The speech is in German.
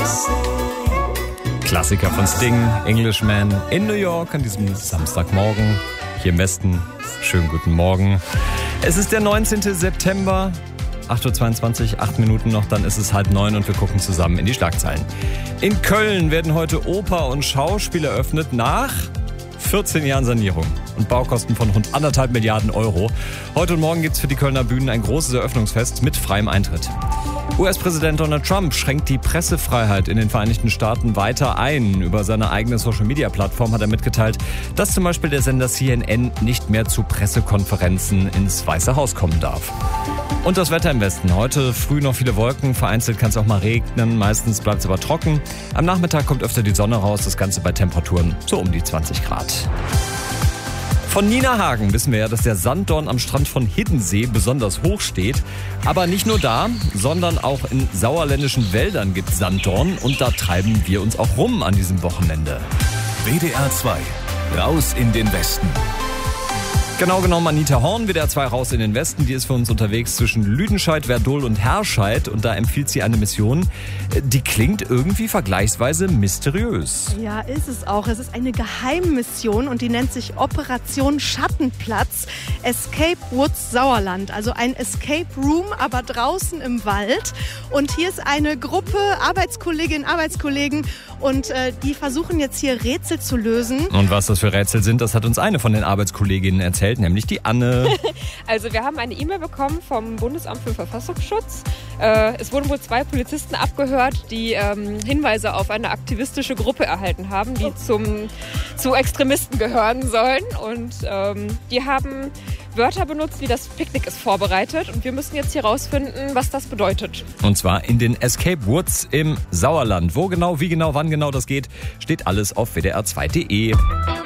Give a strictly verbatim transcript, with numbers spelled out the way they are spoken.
Klassiker von Sting, Englishman in New York an diesem Samstagmorgen. Hier im Westen, schönen guten Morgen. Es ist der neunzehnten September, acht Uhr zweiundzwanzig, acht Minuten noch, dann ist es halb neun und wir gucken zusammen in die Schlagzeilen. In Köln werden heute Oper und Schauspiel eröffnet nach vierzehn Jahren Sanierung und Baukosten von rund anderthalb Milliarden Euro. Heute und morgen gibt es für die Kölner Bühnen ein großes Eröffnungsfest mit freiem Eintritt. U S-Präsident Donald Trump schränkt die Pressefreiheit in den Vereinigten Staaten weiter ein. Über seine eigene Social-Media-Plattform hat er mitgeteilt, dass zum Beispiel der Sender C N N nicht mehr zu Pressekonferenzen ins Weiße Haus kommen darf. Und das Wetter im Westen. Heute früh noch viele Wolken, vereinzelt kann es auch mal regnen, meistens bleibt es aber trocken. Am Nachmittag kommt öfter die Sonne raus, das Ganze bei Temperaturen so um die zwanzig Grad. Von Nina Hagen wissen wir ja, dass der Sanddorn am Strand von Hiddensee besonders hoch steht. Aber nicht nur da, sondern auch in sauerländischen Wäldern gibt es Sanddorn und da treiben wir uns auch rum an diesem Wochenende. W D R zwei, raus in den Westen. Genau genommen Anita Horn, W D R zwei raus in den Westen. Die ist für uns unterwegs zwischen Lüdenscheid, Verdol und Herscheid. Und da empfiehlt sie eine Mission, die klingt irgendwie vergleichsweise mysteriös. Ja, ist es auch. Es ist eine Geheimmission und die nennt sich Operation Schattenplatz Escape Woods Sauerland. Also ein Escape Room, aber draußen im Wald. Und hier ist eine Gruppe Arbeitskolleginnen, Arbeitskollegen und äh, die versuchen jetzt hier Rätsel zu lösen. Und was das für Rätsel sind, das hat uns eine von den Arbeitskolleginnen erzählt, nämlich die Anne. Also wir haben eine E-Mail bekommen vom Bundesamt für Verfassungsschutz. Äh, es wurden wohl zwei Polizisten abgehört, die ähm, Hinweise auf eine aktivistische Gruppe erhalten haben, die zum, zu Extremisten gehören sollen. Und ähm, die haben Wörter benutzt, wie das Picknick ist vorbereitet. Und wir müssen jetzt hier rausfinden, was das bedeutet. Und zwar in den Escape Woods im Sauerland. Wo genau, wie genau, wann genau das geht, steht alles auf W D R zwei Punkt de.